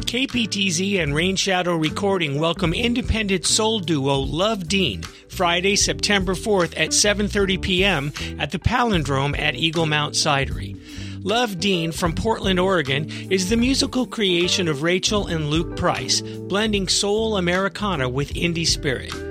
KPTZ and Rain Shadow Recording welcome independent soul duo Love Dean, Friday, September 4th at 7:30 p.m. at the Palindrome at Eagle Mount Cidery. Love Dean from Portland, Oregon, is the musical creation of Rachel and Luke Price, blending soul Americana with indie spirit.